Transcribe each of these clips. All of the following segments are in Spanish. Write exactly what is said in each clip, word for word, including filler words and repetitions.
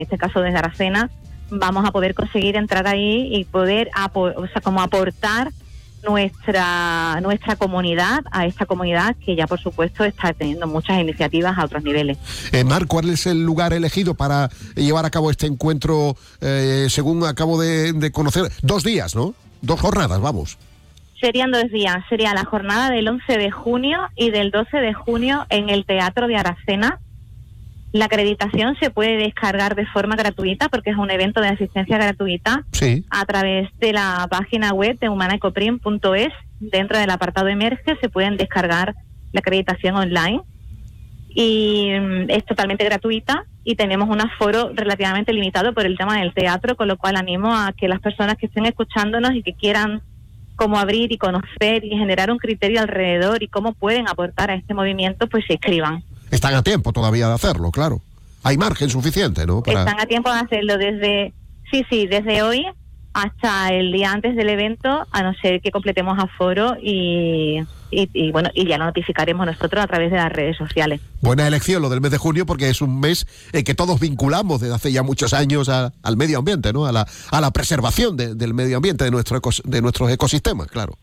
este caso desde Aracena, vamos a poder conseguir entrar ahí y poder apo- o sea, como aportar nuestra nuestra comunidad a esta comunidad que ya por supuesto está teniendo muchas iniciativas a otros niveles. Eh, Mar, ¿cuál es el lugar elegido para llevar a cabo este encuentro? Eh, según acabo de, de conocer, dos días, ¿no? Dos jornadas, vamos. Serían dos días, sería la jornada del once de junio y del doce de junio en el Teatro de Aracena. La acreditación se puede descargar de forma gratuita porque es un evento de asistencia gratuita, sí, a través de la página web de humanecoprim punto es. Dentro del apartado Emerge se pueden descargar la acreditación online y mm, es totalmente gratuita y tenemos un aforo relativamente limitado por el tema del teatro, con lo cual animo a que las personas que estén escuchándonos y que quieran como abrir y conocer y generar un criterio alrededor y cómo pueden aportar a este movimiento, pues se inscriban. Están a tiempo todavía de hacerlo, claro. Hay margen suficiente, ¿no? Para... Están a tiempo de hacerlo desde, sí, sí, desde hoy hasta el día antes del evento, a no ser que completemos aforo y, y, y bueno, y ya lo notificaremos nosotros a través de las redes sociales. Buena elección lo del mes de junio, porque es un mes eh, que todos vinculamos desde hace ya muchos años a, al medio ambiente, ¿no? A la, a la preservación de, del medio ambiente, de, nuestro ecos, de nuestros ecosistemas, claro.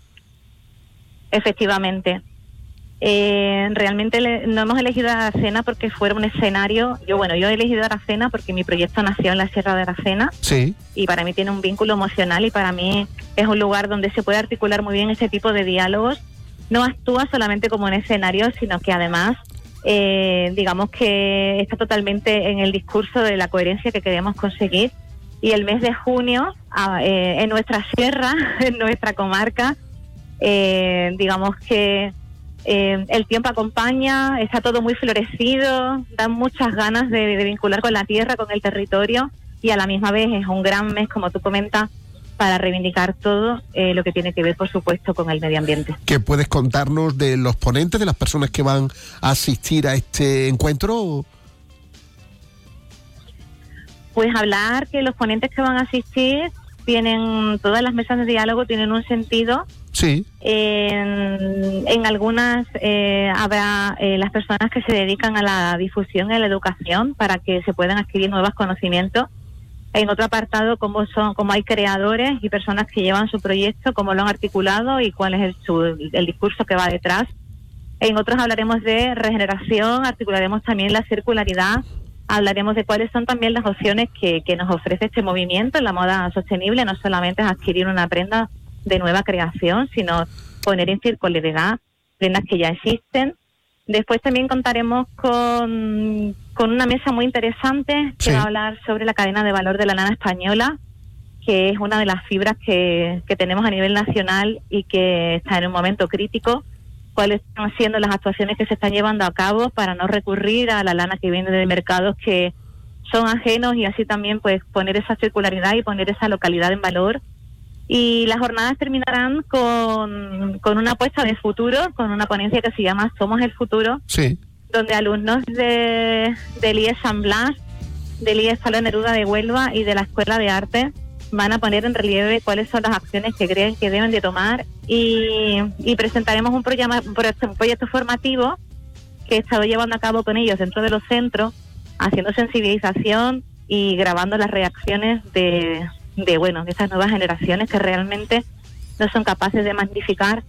Efectivamente. Eh, realmente le, no hemos elegido Aracena porque fuera un escenario. Yo, bueno, yo he elegido Aracena porque mi proyecto nació en la Sierra de Aracena. Sí. Y para mí tiene un vínculo emocional y para mí es un lugar donde se puede articular muy bien ese tipo de diálogos. No actúa solamente como un escenario, sino que además, eh, digamos que está totalmente en el discurso de la coherencia que queremos conseguir. Y el mes de junio, a, eh, en nuestra sierra, en nuestra comarca, eh, digamos que Eh, el tiempo acompaña, está todo muy florecido, dan muchas ganas de, de vincular con la tierra, con el territorio, y a la misma vez es un gran mes, como tú comentas, para reivindicar todo eh, lo que tiene que ver, por supuesto, con el medio ambiente. ¿Qué puedes contarnos de los ponentes, de las personas que van a asistir a este encuentro? Pues hablar que los ponentes que van a asistir tienen, todas las mesas de diálogo tienen un sentido. Sí. En, en algunas eh, habrá eh, las personas que se dedican a la difusión y a la educación para que se puedan adquirir nuevos conocimientos. En otro apartado, cómo son, cómo hay creadores y personas que llevan su proyecto, cómo lo han articulado y cuál es el, su, el discurso que va detrás. En otros hablaremos de regeneración, articularemos también la circularidad, hablaremos de cuáles son también las opciones que, que nos ofrece este movimiento en la moda sostenible. No solamente es adquirir una prenda de nueva creación, sino poner en circularidad prendas que ya existen. Después también contaremos con, con una mesa muy interesante que sí. va a hablar sobre la cadena de valor de la lana española, que es una de las fibras que, que tenemos a nivel nacional y que está en un momento crítico. Cuáles están siendo las actuaciones que se están llevando a cabo para no recurrir a la lana que viene de mercados que son ajenos, y así también pues poner esa circularidad y poner esa localidad en valor. Y las jornadas terminarán con, con una apuesta de futuro, con una ponencia que se llama Somos el Futuro, sí. donde alumnos de, del I E San Blas, del I E Palo Neruda de Huelva y de la Escuela de Arte van a poner en relieve cuáles son las acciones que creen que deben de tomar, y, y presentaremos un, programa, un proyecto formativo que he estado llevando a cabo con ellos dentro de los centros, haciendo sensibilización y grabando las reacciones de... de bueno, de esas nuevas generaciones que realmente no son capaces de magnificar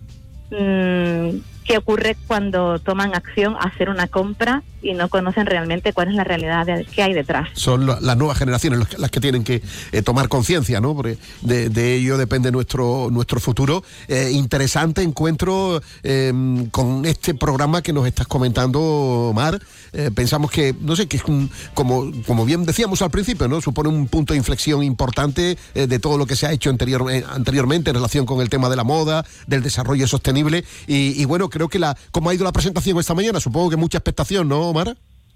mmm, qué ocurre cuando toman acción a hacer una compra y no conocen realmente cuál es la realidad de, que hay detrás. Son lo, las nuevas generaciones los, las que tienen que eh, tomar conciencia, ¿no? Porque de, de ello depende nuestro nuestro futuro. Eh, interesante encuentro eh, con este programa que nos estás comentando, Mar. Eh, pensamos que, no sé, que es un, como, como bien decíamos al principio, ¿no? Supone un punto de inflexión importante eh, de todo lo que se ha hecho anterior, eh, anteriormente en relación con el tema de la moda, del desarrollo sostenible. Y, y bueno, creo que la, como ha ido la presentación esta mañana, supongo que mucha expectación, ¿no, Mara?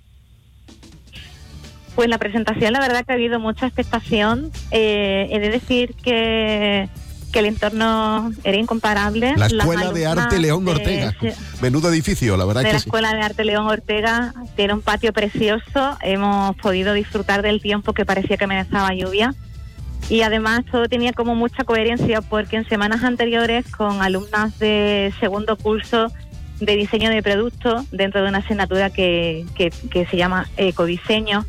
Pues la presentación, la verdad que ha habido mucha expectación. Eh, he de decir que, que el entorno era incomparable. La Escuela de Arte León Ortega. De, Menudo edificio, la verdad de es que la sí. Escuela de Arte León Ortega tiene un patio precioso. Hemos podido disfrutar del tiempo que parecía que amenazaba lluvia. Y además todo tenía como mucha coherencia, porque en semanas anteriores con alumnas de segundo curso de diseño de productos dentro de una asignatura que, que, que se llama ecodiseño,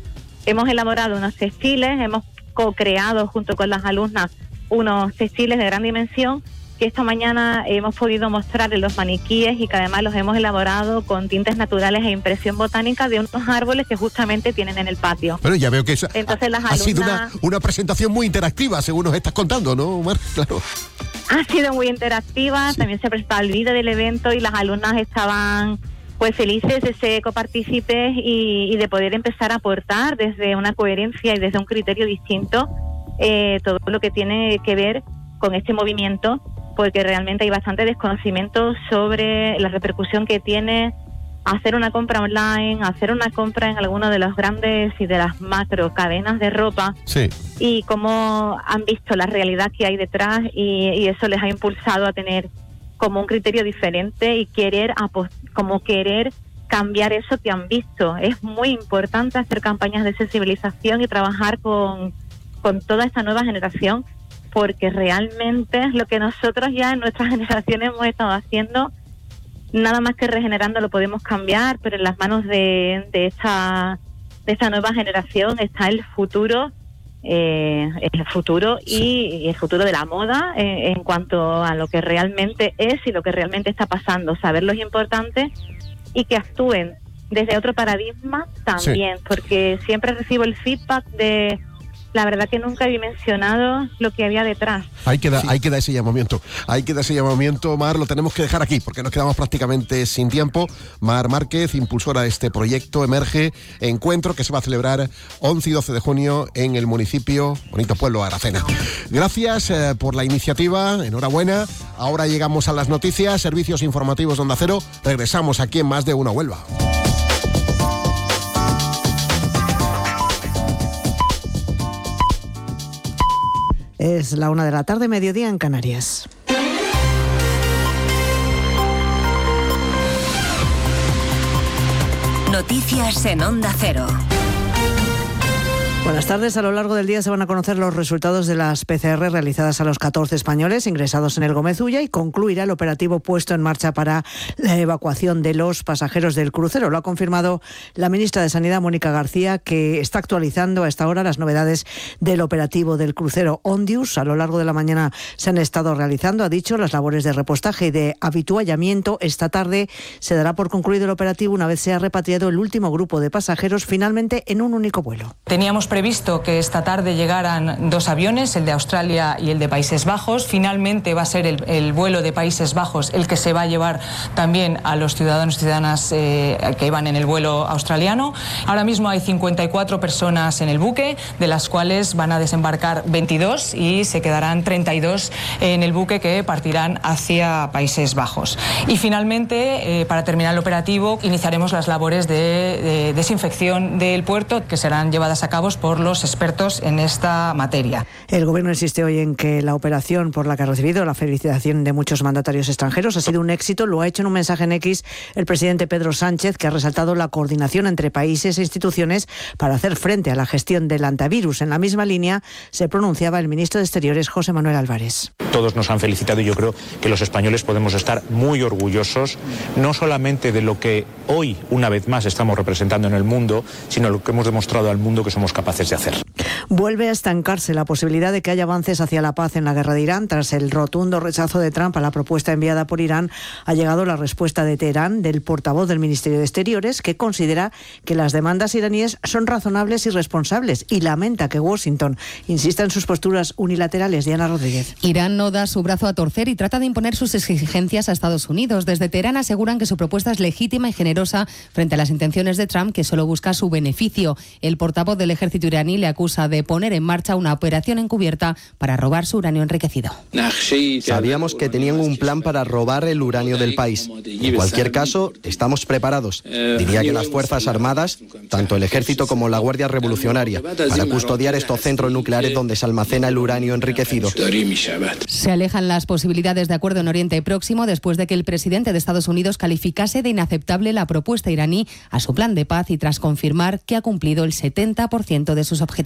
hemos elaborado unos textiles, hemos co-creado junto con las alumnas unos textiles de gran dimensión que esta mañana hemos podido mostrar en los maniquíes y que además los hemos elaborado con tintes naturales e impresión botánica de unos árboles que justamente tienen en el patio. Bueno, ya veo que eso Entonces, las ha alumnas... sido una, una presentación muy interactiva, según nos estás contando, ¿no, Mar? Claro. Ha sido muy interactiva, Sí. También se presentaba el vídeo del evento y las alumnas estaban pues felices de ser copartícipes y, y de poder empezar a aportar desde una coherencia y desde un criterio distinto eh, todo lo que tiene que ver con este movimiento, porque realmente hay bastante desconocimiento sobre la repercusión que tiene hacer una compra online, hacer una compra en alguno de los grandes y de las macro cadenas de ropa, Sí. y cómo han visto la realidad que hay detrás y, y eso les ha impulsado a tener como un criterio diferente y querer apo- como querer cambiar eso que han visto. Es muy importante hacer campañas de sensibilización y trabajar con, con toda esta nueva generación, porque realmente es lo que nosotros ya en nuestra generación hemos estado haciendo, nada más que regenerando lo podemos cambiar, pero en las manos de, de esta de esta nueva generación está el futuro, eh, el futuro y, y el futuro de la moda eh, en cuanto a lo que realmente es y lo que realmente está pasando. Saberlo es importante y que actúen desde otro paradigma también, sí. Porque siempre recibo el feedback de la verdad que nunca he dimensionado lo que había detrás. Hay que, da, sí. hay que dar ese llamamiento, hay que dar ese llamamiento, Mar, lo tenemos que dejar aquí, porque nos quedamos prácticamente sin tiempo. Mar Márquez, impulsora de este proyecto Emerge Encuentro, que se va a celebrar once y doce de junio en el municipio, bonito pueblo, Aracena. Gracias eh, por la iniciativa, enhorabuena. Ahora llegamos a las noticias, servicios informativos de Onda Cero, regresamos aquí en Más de Uno Huelva. Es la una de la tarde, mediodía en Canarias. Noticias en Onda Cero. Buenas tardes. A lo largo del día se van a conocer los resultados de las P C R realizadas a los catorce españoles ingresados en el Gómez Ulla y concluirá el operativo puesto en marcha para la evacuación de los pasajeros del crucero. Lo ha confirmado la ministra de Sanidad, Mónica García, que está actualizando a esta hora las novedades del operativo del crucero Ondius. A lo largo de la mañana se han estado realizando, ha dicho, las labores de repostaje y de habituallamiento. Esta tarde se dará por concluido el operativo una vez sea repatriado el último grupo de pasajeros, finalmente en un único vuelo. Teníamos previsto que esta tarde llegaran dos aviones, el de Australia y el de Países Bajos. Finalmente va a ser el, el vuelo de Países Bajos el que se va a llevar también a los ciudadanos y ciudadanas eh, que iban en el vuelo australiano. Ahora mismo hay cincuenta y cuatro personas en el buque, de las cuales van a desembarcar veintidós y se quedarán treinta y dos en el buque que partirán hacia Países Bajos. Y finalmente, eh, para terminar el operativo, iniciaremos las labores de, de desinfección del puerto, que serán llevadas a cabo por los expertos en esta materia. El Gobierno insiste hoy en que la operación, por la que ha recibido la felicitación de muchos mandatarios extranjeros, ha sido un éxito. Lo ha hecho en un mensaje en X el presidente Pedro Sánchez, que ha resaltado la coordinación entre países e instituciones para hacer frente a la gestión del antivirus. En la misma línea se pronunciaba el ministro de Exteriores, José Manuel Álvarez. Todos nos han felicitado y yo creo que los españoles podemos estar muy orgullosos, no solamente de lo que hoy, una vez más, estamos representando en el mundo, sino lo que hemos demostrado al mundo que somos capaces de hacer. Vuelve a estancarse la posibilidad de que haya avances hacia la paz en la guerra de Irán. Tras el rotundo rechazo de Trump a la propuesta enviada por Irán, ha llegado la respuesta de Teherán, del portavoz del Ministerio de Exteriores, que considera que las demandas iraníes son razonables y responsables y lamenta que Washington insista en sus posturas unilaterales. Diana Rodríguez. Irán no da su brazo a torcer y trata de imponer sus exigencias a Estados Unidos. Desde Teherán aseguran que su propuesta es legítima y generosa frente a las intenciones de Trump, que solo busca su beneficio. El portavoz del ejército iraní le acusa de poner en marcha una operación encubierta para robar su uranio enriquecido. Sabíamos que tenían un plan para robar el uranio del país. En cualquier caso, estamos preparados. Diría que las Fuerzas Armadas, tanto el Ejército como la Guardia Revolucionaria, para custodiar estos centros nucleares donde se almacena el uranio enriquecido. Se alejan las posibilidades de acuerdo en Oriente Próximo después de que el presidente de Estados Unidos calificase de inaceptable la propuesta iraní a su plan de paz y tras confirmar que ha cumplido el setenta por ciento de sus objetivos.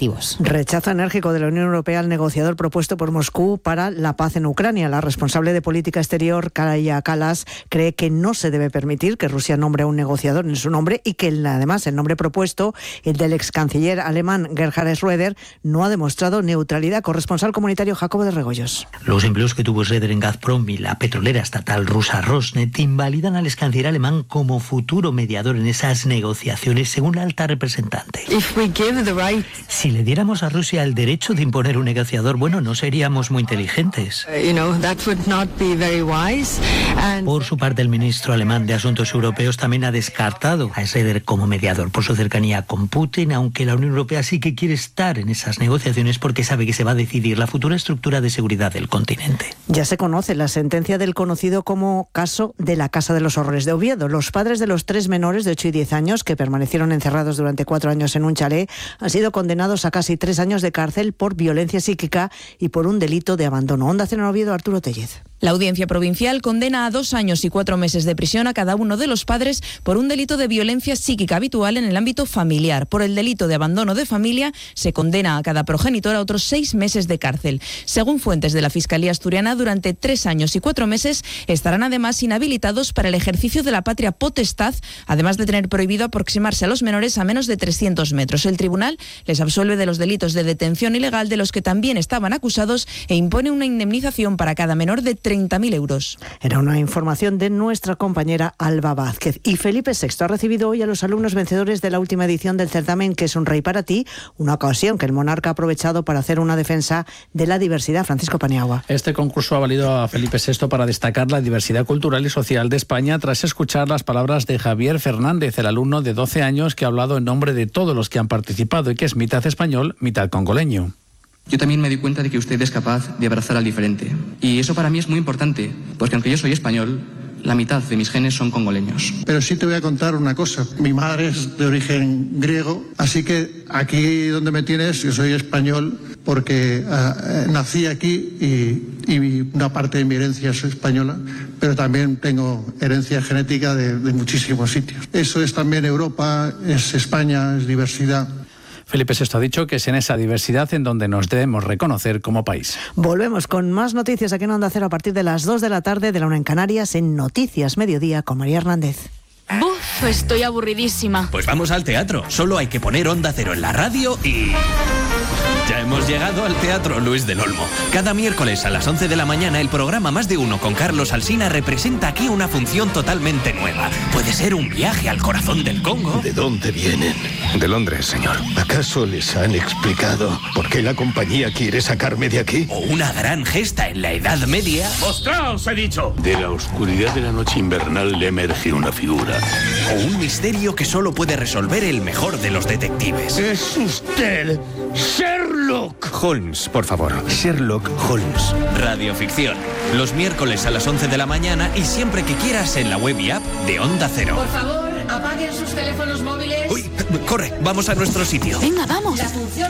Rechazo enérgico de la Unión Europea al negociador propuesto por Moscú para la paz en Ucrania. La responsable de política exterior, Kaja Kallas, cree que no se debe permitir que Rusia nombre a un negociador en su nombre y que además el nombre propuesto, el del ex canciller alemán Gerhard Schröder, no ha demostrado neutralidad. Corresponsal comunitario Jacobo de Regoyos. Los empleos que tuvo Schröder en Gazprom y la petrolera estatal rusa Rosneft invalidan al ex canciller alemán como futuro mediador en esas negociaciones, según la alta representante. Right... Si le diéramos a Rusia el derecho de imponer un negociador, bueno, no seríamos muy inteligentes. Uh, you know, that would not be very wise. And... Por su parte, el ministro alemán de Asuntos Europeos también ha descartado a Schröder como mediador por su cercanía con Putin, aunque la Unión Europea sí que quiere estar en esas negociaciones porque sabe que se va a decidir la futura estructura de seguridad del continente. Ya se conoce la sentencia del conocido como caso de la Casa de los Horrores de Oviedo. Los padres de los tres menores de ocho y diez años que permanecieron encerrados durante cuatro años en un chalet han sido condenados a casi tres años de cárcel por violencia psíquica y por un delito de abandono. Onda Cero en Oviedo, Arturo Tellez. La Audiencia Provincial condena a dos años y cuatro meses de prisión a cada uno de los padres por un delito de violencia psíquica habitual en el ámbito familiar. Por el delito de abandono de familia se condena a cada progenitor a otros seis meses de cárcel. Según fuentes de la Fiscalía Asturiana, durante tres años y cuatro meses estarán además inhabilitados para el ejercicio de la patria potestad, además de tener prohibido aproximarse a los menores a menos de trescientos metros. El tribunal les absuelve de los delitos de detención ilegal de los que también estaban acusados e impone una indemnización para cada menor de treinta mil euros. Era una información de nuestra compañera Alba Vázquez. Y Felipe sexto ha recibido hoy a los alumnos vencedores de la última edición del certamen ¿Qué es un rey para ti?, una ocasión que el monarca ha aprovechado para hacer una defensa de la diversidad. Francisco Paniagua. Este concurso ha valido a Felipe sexto para destacar la diversidad cultural y social de España tras escuchar las palabras de Javier Fernández, el alumno de doce años que ha hablado en nombre de todos los que han participado y que es mitad español, mitad congoleño. Yo también me di cuenta de que usted es capaz de abrazar al diferente. Y eso para mí es muy importante, porque aunque yo soy español, la mitad de mis genes son congoleños. Pero sí te voy a contar una cosa. Mi madre es de origen griego, así que aquí donde me tienes, yo soy español porque uh, nací aquí y, y una parte de mi herencia es española, pero también tengo herencia genética de, de muchísimos sitios. Eso es también Europa, es España, es diversidad. Felipe sexto ha dicho que es en esa diversidad en donde nos debemos reconocer como país. Volvemos con más noticias aquí en Onda Cero a partir de las dos de la tarde, de la una en Canarias, en Noticias Mediodía con María Hernández. Buf, estoy aburridísima. Pues vamos al teatro. Solo hay que poner Onda Cero en la radio y... Ya hemos llegado al Teatro Luis del Olmo. Cada miércoles a las once de la mañana el programa Más de Uno con Carlos Alsina representa aquí una función totalmente nueva. Puede ser un viaje al corazón del Congo. ¿De dónde vienen? De Londres, señor. ¿Acaso les han explicado por qué la compañía quiere sacarme de aquí? O una gran gesta en la Edad Media. ¡Mostraos, he dicho! De la oscuridad de la noche invernal le emerge una figura. O un misterio que solo puede resolver el mejor de los detectives. ¡Es usted Sherlock Holmes, por favor! Sherlock Holmes. Radioficción. Los miércoles a las once de la mañana y siempre que quieras en la web y app de Onda Cero. Por favor, apaguen sus teléfonos móviles. Uy, corre, vamos a nuestro sitio. Venga, vamos. La función